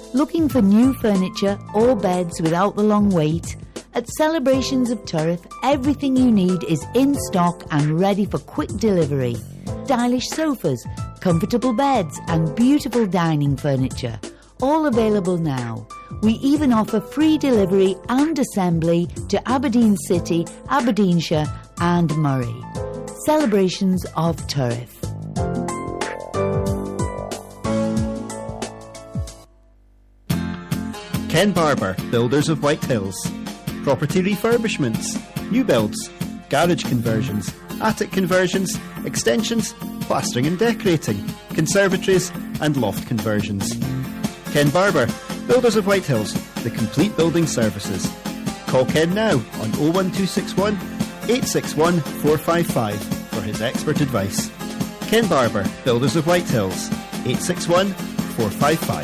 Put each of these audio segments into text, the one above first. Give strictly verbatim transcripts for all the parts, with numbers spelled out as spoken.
Looking for new furniture or beds without the long wait? At Celebrations of Turriff, everything you need is in stock and ready for quick delivery. Stylish sofas, comfortable beds and beautiful dining furniture, all available now. We even offer free delivery and assembly to Aberdeen City, Aberdeenshire and Murray. Celebrations of Turriff. Ken Barber, Builders of White Hills. Property refurbishments, new builds, garage conversions, attic conversions, extensions, plastering and decorating, conservatories and loft conversions. Ken Barber, Builders of White Hills, the complete building services. Call Ken now on oh one two six one, eight six one, four five five for his expert advice. Ken Barber, Builders of White Hills, eight six one, four five five.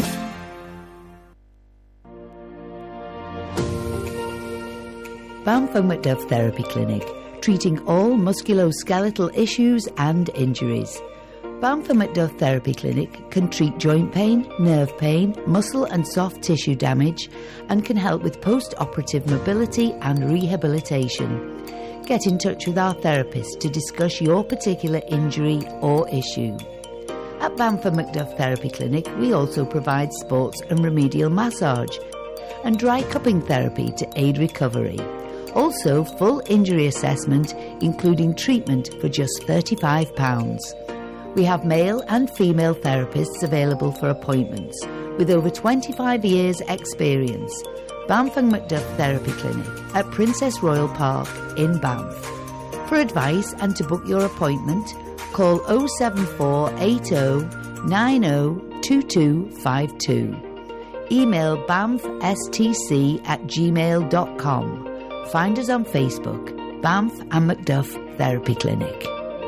Banff and Macduff Therapy Clinic, treating all musculoskeletal issues and injuries. Banff and Macduff Therapy Clinic can treat joint pain, nerve pain, muscle and soft tissue damage, and can help with post-operative mobility and rehabilitation. Get in touch with our therapist to discuss your particular injury or issue. At Banff and Macduff Therapy Clinic, we also provide sports and remedial massage and dry cupping therapy to aid recovery. Also, full injury assessment, including treatment for just thirty-five pounds. We have male and female therapists available for appointments, with over twenty-five years' experience. Banff and Macduff Therapy Clinic at Princess Royal Park in Banff. For advice and to book your appointment, call oh seven four eight oh nine oh two two five two. Email banffstc at gmail dot com. Find us on Facebook, Banff and Macduff Therapy Clinic.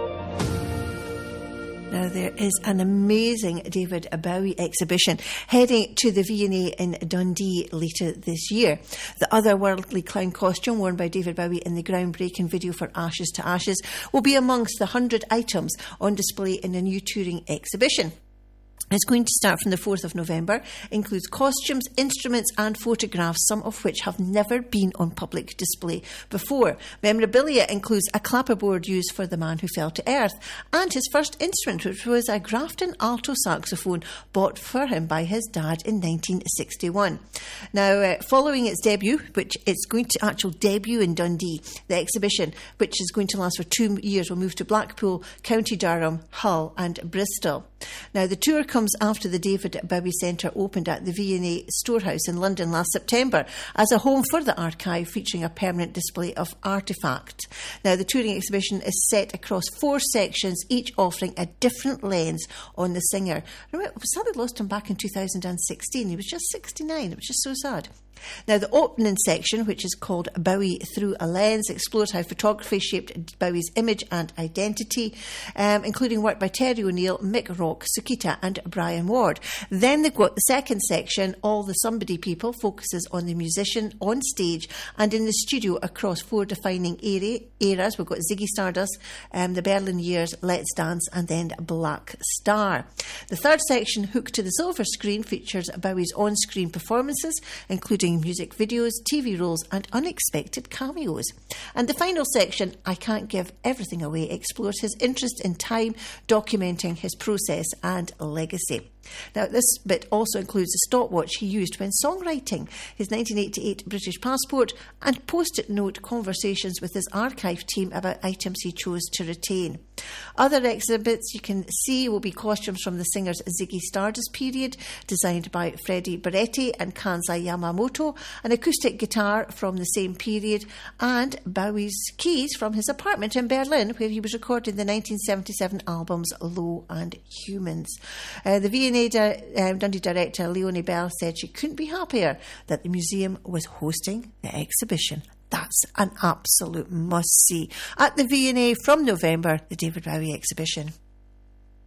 Now, there is an amazing David Bowie exhibition heading to the V and A in Dundee later this year. The otherworldly clown costume worn by David Bowie in the groundbreaking video for Ashes to Ashes will be amongst the one hundred items on display in a new touring exhibition. It's going to start from the fourth of November, includes costumes, instruments and photographs, some of which have never been on public display before. Memorabilia includes a clapperboard used for The Man Who Fell to Earth and his first instrument, which was a Grafton alto saxophone bought for him by his dad in nineteen sixty-one. Now, uh, following its debut, which it's going to actual debut in Dundee, the exhibition, which is going to last for two years, will move to Blackpool, County Durham, Hull and Bristol. Now, the tour comes after the David Bowie Centre opened at the V and A Storehouse in London last September as a home for the archive, featuring a permanent display of artefacts. Now, the touring exhibition is set across four sections, each offering a different lens on the singer. Remember, we sadly lost him back in two thousand sixteen. He was just sixty-nine. It was just so sad. Now, the opening section, which is called Bowie Through a Lens, explores how photography shaped Bowie's image and identity, um, including work by Terry O'Neill, Mick Rock, Sukita and Brian Ward. Then they've got the second section, All the Somebody People, focuses on the musician on stage and in the studio across four defining era, eras. We've got Ziggy Stardust, um, the Berlin Years, Let's Dance and then Black Star. The third section, Hooked to the Silver Screen, features Bowie's on-screen performances, including music videos, T V roles and unexpected cameos. And the final section, I Can't Give Everything Away, explores his interest in time, documenting his process and legacy. Now, this bit also includes the stopwatch he used when songwriting, his nineteen eighty-eight British passport, and post-it note conversations with his archive team about items he chose to retain. Other exhibits you can see will be costumes from the singer's Ziggy Stardust period, designed by Freddie Beretti and Kanzai Yamamoto, an acoustic guitar from the same period, and Bowie's keys from his apartment in Berlin, where he was recording the nineteen seventy-seven albums Low and Humans. Uh, the V and A Um, Dundee director Leonie Bell said she couldn't be happier that the museum was hosting the exhibition. That's an absolute must-see. At the V and A from November, the David Bowie exhibition.